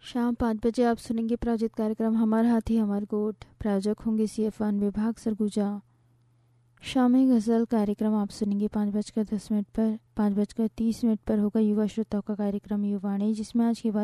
शाम 5 बजे आप सुनेंगे प्रायोजित कार्यक्रम हमारा हाथी हमार गोठ। प्रायोजक होंगे CF1 विभाग सरगुजा। शामी गज़ल कार्यक्रम आप सुनेंगे 5:10 पर। 5:30 पर होगा युवा श्रोताओं का कार्यक्रम युवाणी, जिसमें आज की बात